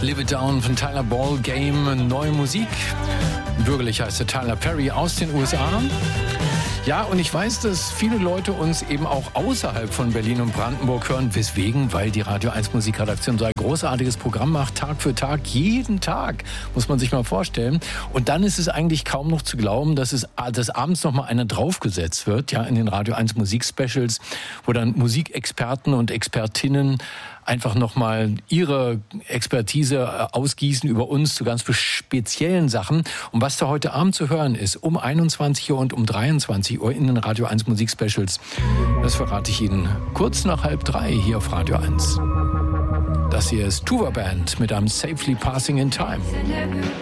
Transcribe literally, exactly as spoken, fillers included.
Live It Down von Tyler Ball Game, neue Musik. Bürgerlich heißt er Tyler Perry aus den U S A. Ja, und ich weiß, dass viele Leute uns eben auch außerhalb von Berlin und Brandenburg hören. Weswegen? Weil die Radio eins Musikredaktion so ein großartiges Programm macht, Tag für Tag, jeden Tag, muss man sich mal vorstellen. Und dann ist es eigentlich kaum noch zu glauben, dass es dass abends noch mal einer draufgesetzt wird, ja, in den Radio eins Musikspecials, wo dann Musikexperten und Expertinnen einfach nochmal ihre Expertise ausgießen über uns zu ganz speziellen Sachen. Und was da heute Abend zu hören ist, um einundzwanzig Uhr und um dreiundzwanzig Uhr in den Radio eins Musikspecials, das verrate ich Ihnen kurz nach halb drei hier auf Radio eins. Das hier ist Tuva Band mit einem Safely Passing in Time.